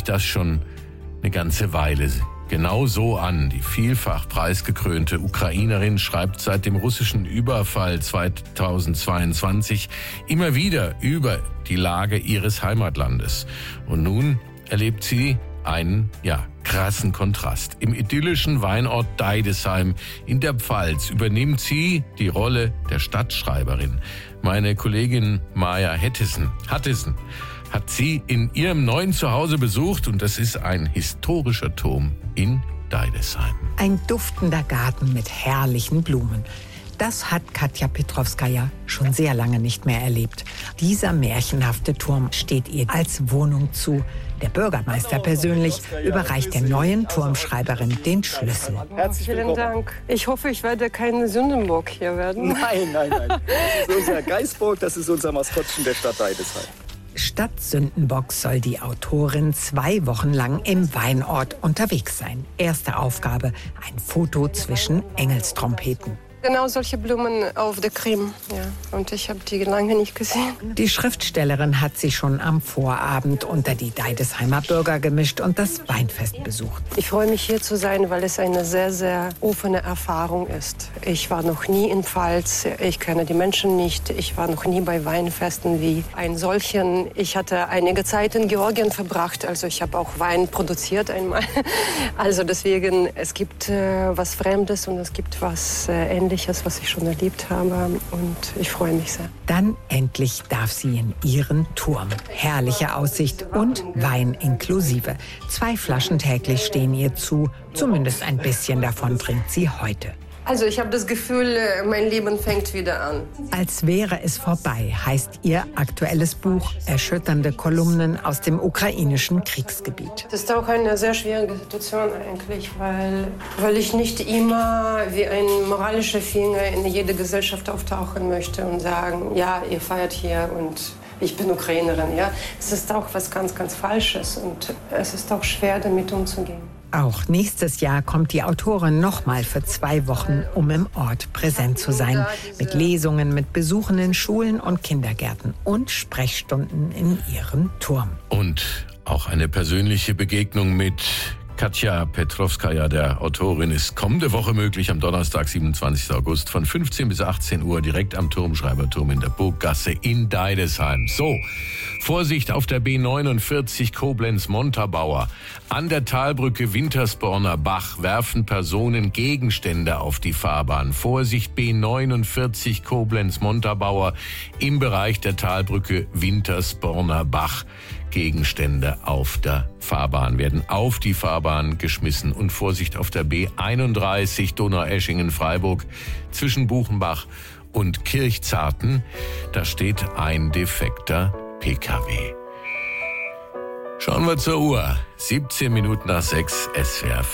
das schon eine ganze Weile genau so an. Die vielfach preisgekrönte Ukrainerin schreibt seit dem russischen Überfall 2022 immer wieder über die Lage ihres Heimatlandes. Und nun erlebt sie einen, krassen Kontrast. Im idyllischen Weinort Deidesheim in der Pfalz übernimmt sie die Rolle der Stadtschreiberin. Meine Kollegin Maja Hattisen hat sie in ihrem neuen Zuhause besucht und das ist ein historischer Turm in Deidesheim. Ein duftender Garten mit herrlichen Blumen. Das hat Katja Petrovskaja schon sehr lange nicht mehr erlebt. Dieser märchenhafte Turm steht ihr als Wohnung zu. Der Bürgermeister persönlich überreicht der neuen Turmschreiberin den Schlüssel. Vielen Dank. Ich hoffe, ich werde kein Sündenbock hier werden. Nein. Das ist unser Geißbock, das ist unser Maskottchen der Stadt Deidesheim. Statt Sündenbock soll die Autorin 2 Wochen lang im Weinort unterwegs sein. Erste Aufgabe, ein Foto zwischen Engelstrompeten. Genau solche Blumen auf der Krim. Ja. Und ich habe die lange nicht gesehen. Die Schriftstellerin hat sich schon am Vorabend unter die Deidesheimer Bürger gemischt und das Weinfest besucht. Ich freue mich, hier zu sein, weil es eine sehr, sehr offene Erfahrung ist. Ich war noch nie in Pfalz, ich kenne die Menschen nicht. Ich war noch nie bei Weinfesten wie ein solchen. Ich hatte einige Zeit in Georgien verbracht, also ich habe auch Wein produziert einmal. Also deswegen, es gibt was Fremdes und es gibt was Ähnliches, was ich schon erlebt habe und ich freue mich sehr. Dann endlich darf sie in ihren Turm. Herrliche Aussicht und Wein inklusive. 2 Flaschen täglich stehen ihr zu. Zumindest ein bisschen davon trinkt sie heute. Also ich habe das Gefühl, mein Leben fängt wieder an. Als wäre es vorbei, heißt ihr aktuelles Buch Erschütternde Kolumnen aus dem ukrainischen Kriegsgebiet. Das ist auch eine sehr schwierige Situation eigentlich, weil ich nicht immer wie ein moralischer Finger in jede Gesellschaft auftauchen möchte und sagen, ja, ihr feiert hier und ich bin Ukrainerin. Ja, es ist auch was ganz, ganz Falsches und es ist auch schwer, damit umzugehen. Auch nächstes Jahr kommt die Autorin nochmal für 2 Wochen, um im Ort präsent zu sein. Mit Lesungen, mit Besuchen in Schulen und Kindergärten und Sprechstunden in ihrem Turm. Und auch eine persönliche Begegnung mit Katja Petrovskaja, der Autorin, ist kommende Woche möglich am Donnerstag, 27. August von 15 bis 18 Uhr direkt am Turmschreiberturm in der Burggasse in Deidesheim. So, Vorsicht auf der B49 Koblenz-Montabaur. An der Talbrücke Wintersborner Bach werfen Personen Gegenstände auf die Fahrbahn. Vorsicht B49 Koblenz-Montabaur im Bereich der Talbrücke Wintersborner Bach. Gegenstände auf der Fahrbahn werden auf die Fahrbahn geschmissen. Und Vorsicht auf der B31 Donaueschingen-Freiburg zwischen Buchenbach und Kirchzarten. Da steht ein defekter PKW. Schauen wir zur Uhr. 17 Minuten nach 6 SWR